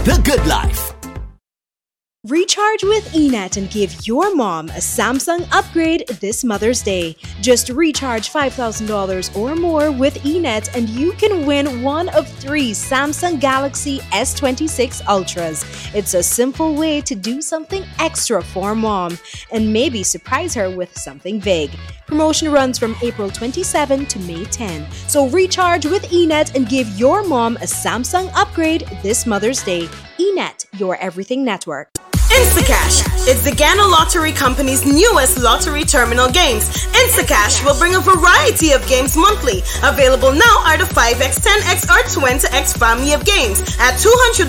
The Good Life. Recharge with Enet and give your mom a Samsung upgrade this Mother's Day. Just recharge $5,000 or more with Enet and you can win one of 3 Samsung Galaxy S26 Ultras. It's a simple way to do something extra for mom and maybe surprise her with something big. Promotion runs from April 27 to May 10. So recharge with Enet and give your mom a Samsung upgrade this Mother's Day. Enet, your everything network. Instacash. It's the Ghana Lottery Company's newest lottery terminal games. Instacash will bring a variety of games monthly. Available now are the 5x, 10x, or 20x family of games at $200, $300,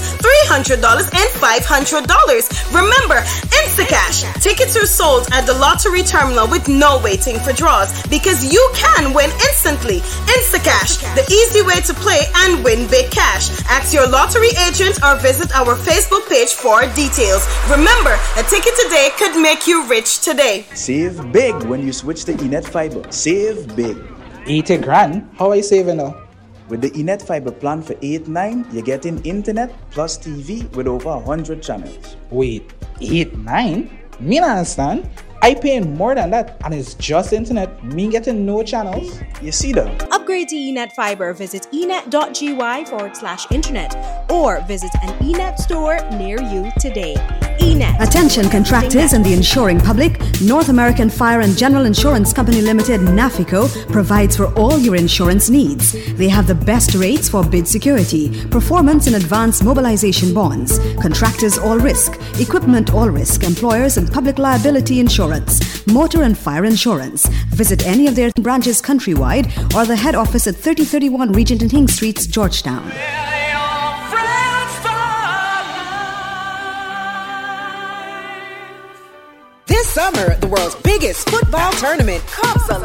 and $500. Remember, Instacash. Tickets are sold at the lottery terminal with no waiting for draws because you can win instantly. Instacash, the easy way to play and win big cash. Ask your lottery agent or visit our Facebook page for details. Remember, a ticket today could make you rich today. Save big when you switch to Enet Fiber. Save big. 80 grand? How are you saving now? With the Enet Fiber plan for $8.9, you're getting internet plus TV with over 100 channels. Wait, 8.9? Me not understand. I pay more than that and it's just internet. Me getting no channels. You see that? Upgrade to Enet Fiber. Visit enet.gy/internet or visit an Enet store near you today. Enet. Attention contractors and the insuring public. North American Fire and General Insurance Company Limited, NAFICO, provides for all your insurance needs. They have the best rates for bid security, performance and advanced mobilization bonds, contractors all risk, equipment all risk, employers and public liability insurance, motor and fire insurance. Visit any of their branches countrywide or the head office at 3031 Regent and King Streets, Georgetown. This summer, the world's biggest football tournament, Cops